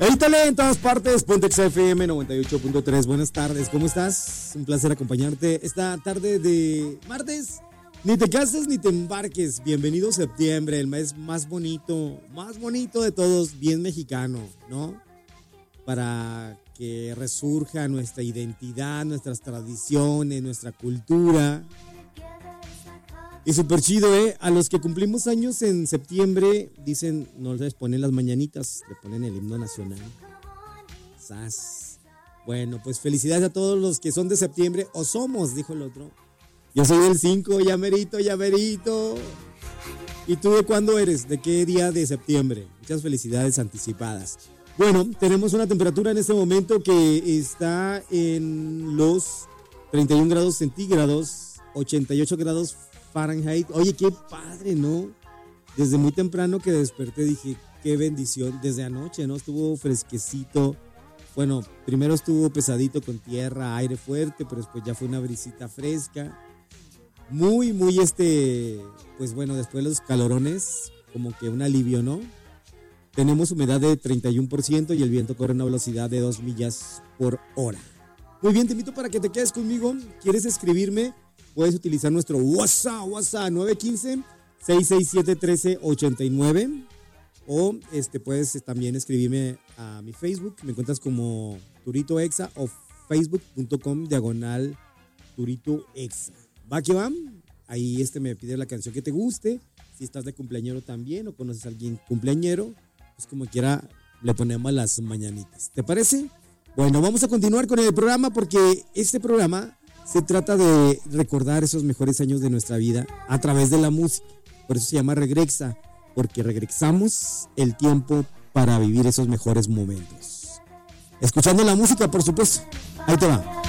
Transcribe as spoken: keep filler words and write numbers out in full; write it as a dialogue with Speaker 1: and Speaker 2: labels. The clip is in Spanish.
Speaker 1: Edítale en todas partes, Pontex F M noventa y ocho punto tres. Buenas tardes, ¿cómo estás? Un placer acompañarte esta tarde de martes. Ni te cases ni te embarques. Bienvenido septiembre, el mes más bonito, más bonito de todos, bien mexicano, ¿no? Para que resurja nuestra identidad, nuestras tradiciones, nuestra cultura. Y súper chido, ¿eh? A los que cumplimos años en septiembre, dicen, no les ponen las mañanitas, le ponen el himno nacional. ¡Sas! Bueno, pues felicidades a todos los que son de septiembre, o somos, dijo el otro. Yo soy del cinco, ya merito, ya merito. ¿Y tú de cuándo eres? ¿De qué día de septiembre? Muchas felicidades anticipadas. Bueno, tenemos una temperatura en este momento que está en los treinta y un grados centígrados, ochenta y ocho grados Fahrenheit. Oye, qué padre, ¿no? Desde muy temprano que desperté dije, qué bendición. Desde anoche, ¿no? Estuvo fresquecito. Bueno, primero estuvo pesadito con tierra, aire fuerte, pero después ya fue una brisita fresca. Muy, muy este, pues bueno, después de los calorones, como que un alivio, ¿no? Tenemos humedad de treinta y uno por ciento y el viento corre a una velocidad de dos millas por hora. Muy bien, te invito para que te quedes conmigo. ¿Quieres escribirme? Puedes utilizar nuestro WhatsApp, WhatsApp nueve uno cinco, seis seis siete, uno tres ocho nueve. O este, puedes también escribirme a mi Facebook. Me encuentras como Turito Exa o facebook punto com diagonal Turito Exa. ¿Va que va? Ahí este me pide la canción que te guste. Si estás de cumpleañero también o conoces a alguien cumpleañero, pues como quiera le ponemos las mañanitas. ¿Te parece? Bueno, vamos a continuar con el programa porque este programa se trata de recordar esos mejores años de nuestra vida a través de la música. Por eso se llama Regrexa, porque regresamos el tiempo para vivir esos mejores momentos. Escuchando la música, por supuesto. Ahí te va.